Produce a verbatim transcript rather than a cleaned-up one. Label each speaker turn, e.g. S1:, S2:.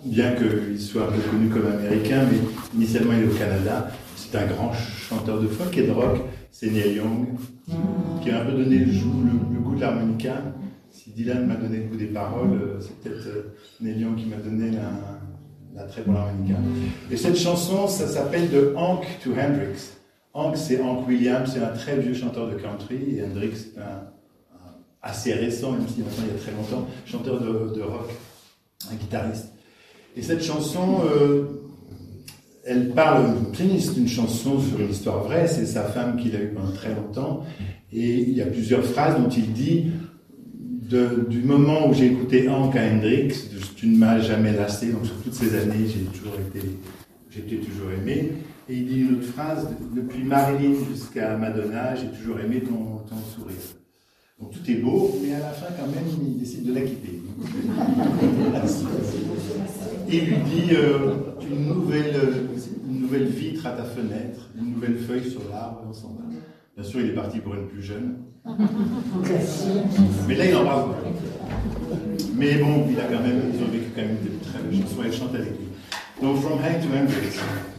S1: bien qu'il soit un peu connu comme américain, mais initialement il est au Canada. C'est un grand chanteur de folk et de rock, c'est Neil Young, qui a un peu donné le, le, le goût de l'harmonica. Si Dylan m'a donné le goût des paroles, c'est peut-être Neil Young qui m'a donné la, la très bonne harmonica. Et cette chanson, ça s'appelle de Hank to Hendrix. Hank, c'est Hank Williams, c'est un très vieux chanteur de country, et Hendrix, c'est un, un assez récent, même si maintenant il y a très longtemps, chanteur de, de rock, un guitariste. Et cette chanson, euh, elle parle, c'est une chanson sur une histoire vraie, c'est sa femme qu'il a eue pendant très longtemps, et il y a plusieurs phrases dont il dit de, du moment où j'ai écouté Hank à Hendrix, tu ne m'as jamais lassé, donc sur toutes ces années, j'ai toujours été, j'ai été toujours aimé. Et il dit une autre phrase, depuis Marilyn jusqu'à Madonna, j'ai toujours aimé ton, ton sourire. Donc tout est beau, mais à la fin, quand même, il décide de la quitter. Et il lui dit euh, une, nouvelle, une nouvelle vitre à ta fenêtre, une nouvelle feuille sur l'arbre, et on s'en va. Bien sûr, il est parti pour une plus jeune. Mais là, il en parle pas. Mais bon, il a quand même, ils ont vécu quand même des très belles chansons, elle chante avec lui. Donc, From Hank to Hendrix.